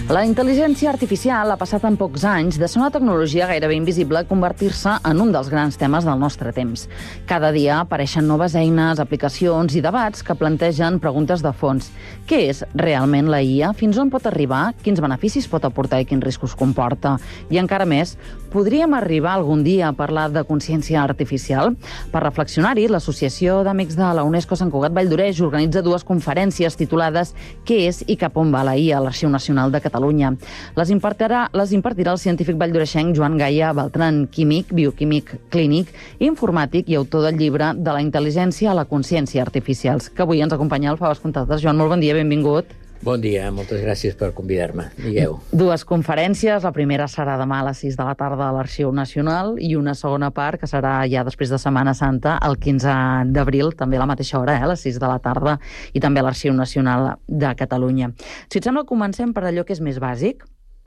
La intel·ligència artificial ha passat en pocs anys de ser una tecnologia gairebé invisible a convertir-se en un dels grans temes del nostre temps. Cada dia apareixen noves eines, aplicacions i debats que plantegen preguntes de fons. Què és realment la IA? Fins on pot arribar? Quins beneficis pot aportar i quins riscos comporta? I encara més, podríem arribar algun dia a parlar de consciència artificial? Per reflexionar-hi, l'Associació d'Amics de la UNESCO Sant Cugat Vall d'Oreix organitza dues conferències titulades Què és i cap on va la IA a l'Arxiu Nacional de Catalunya. Les impartirà el científic valldoreixenc Joan Gaia Beltran, químic, bioquímic clínic, informàtic i autor del llibre De la intel·ligència a la consciència artificials, que avui ens acompanya al Faves Contactes. Joan, molt bon dia, benvingut. Bon dia, moltes gràcies per convidar-me. Digueu. Dues conferències, la primera serà demà a les 6 de la tarda a l'Arxiu Nacional i una segona part que serà ja després de Setmana Santa, el 15 d'abril, també a la mateixa hora, a les 6 de la tarda, i també a l'Arxiu Nacional de Catalunya. Si et sembla, comencem per allò que és més bàsic,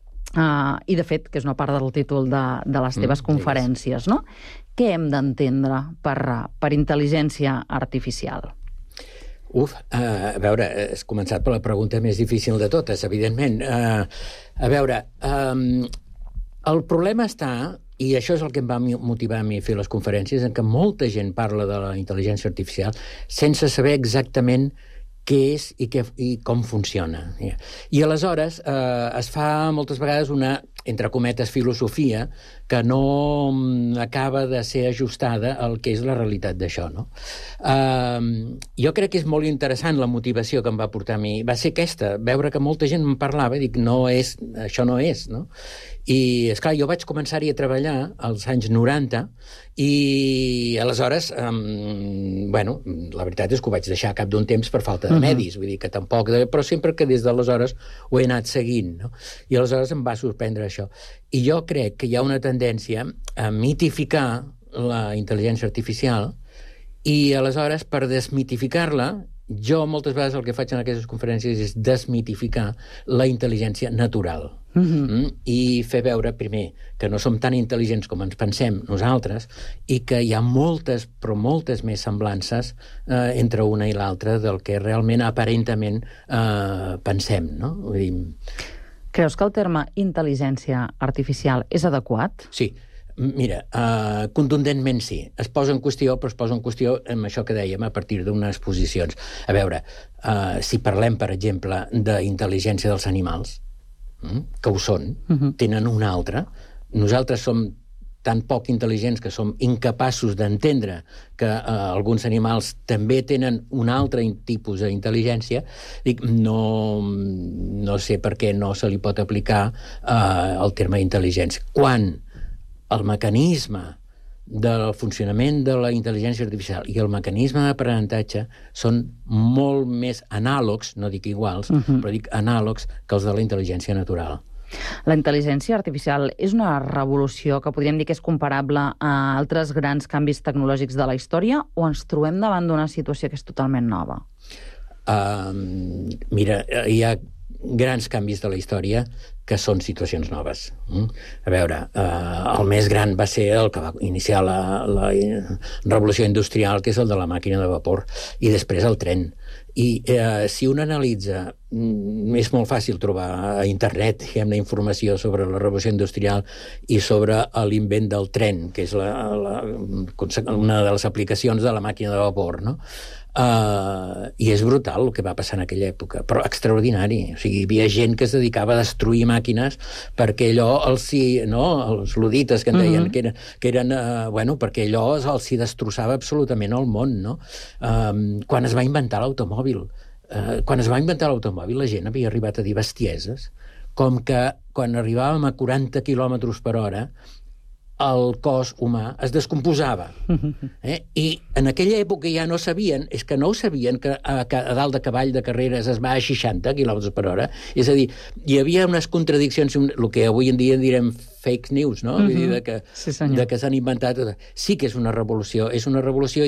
i de fet, que és una part del títol de les teves conferències, no? Què hem d'entendre per intel·ligència artificial? A veure, has començat per la pregunta més difícil de totes, evidentment. A veure, el problema està, i això és el que em va motivar a mi a fer les conferències, en què molta gent parla de la intel·ligència artificial sense saber exactament què és i com funciona. I aleshores es fa moltes vegades una, entre cometes, filosofia que no acaba de ser ajustada al que és la realitat d'això, no? Jo crec que és molt interessant la motivació que em va portar a mi. Va ser aquesta, veure que molta gent em parlava i dic, això no és, no? I, esclar, jo vaig començar-hi a treballar als anys 90 i aleshores, bueno, la veritat és que ho vaig deixar a cap d'un temps per falta de medis, vull dir que tampoc, però sempre que des d'aleshores ho he anat seguint, no? I aleshores em va sorprendre això. I jo crec que hi ha una tendència a mitificar la intel·ligència artificial i aleshores, per desmitificar-la, jo moltes vegades el que faig en aquestes conferències és desmitificar la intel·ligència natural. I fer veure, primer, que no som tan intel·ligents com ens pensem nosaltres i que hi ha moltes, però moltes més semblances entre una i l'altra del que realment aparentament pensem, no? Vull dir... Creus que el terme intel·ligència artificial és adequat? Sí. Mira, contundentment sí. Es posa en qüestió, però es posa en qüestió amb això que dèiem a partir d'unes posicions. A veure, si parlem, per exemple, d'intel·ligència dels animals, que ho són, tenen una altra. Nosaltres som tan poc intel·ligents que som incapaços d'entendre que alguns animals també tenen un altre tipus d'intel·ligència. Dic, no sé per què no se li pot aplicar el terme intel·ligència. Quan el mecanisme del funcionament de la intel·ligència artificial i el mecanisme d'aprenentatge són molt més anàlegs, no dic iguals, però dic anàlegs que els de la intel·ligència natural. La intel·ligència artificial és una revolució que podríem dir que és comparable a altres grans canvis tecnològics de la història o ens trobem davant d'una situació que és totalment nova? Mira, hi ha grans canvis de la història que són situacions noves. A veure, el més gran va ser el que va iniciar la revolució industrial, que és el de la màquina de vapor, i després el tren. I si un analitza, és molt fàcil trobar a internet informació sobre la revolució industrial i sobre l'invent del tren, que és una de les aplicacions de la màquina de vapor, no? I és brutal el que va passar en aquella època, però extraordinari. O sigui, hi havia gent que es dedicava a destruir màquines perquè allò els ludites que en deien, que eren bueno, perquè allò els hi destrossava absolutament el món, no? Quan es va inventar l'automòbil, la gent havia arribat a dir bestieses, com que quan arribàvem a 40 quilòmetres per hora el cos humà es descomposava. I en aquella època ja no sabien, que a dalt de cavall de carreres es va a 60 quilòmetres per hora. És a dir, hi havia unes contradiccions, el que avui en dia direm fake news, no? Vull dir, de que s'han inventat... Sí que és una revolució,